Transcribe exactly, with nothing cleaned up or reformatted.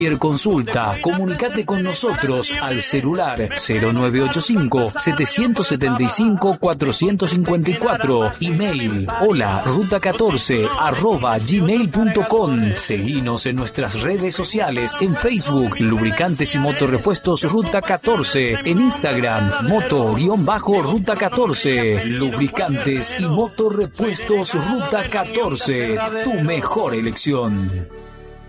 Cualquier consulta, comunicate con nosotros al celular cero nueve ocho cinco, siete siete cinco, cuatro cinco cuatro, email hola ruta catorce arroba gmail punto com. Seguinos en nuestras redes sociales, en Facebook Lubricantes y Motorrepuestos Ruta catorce, en Instagram moto-ruta catorce. Lubricantes y Motorrepuestos Ruta catorce, tu mejor elección.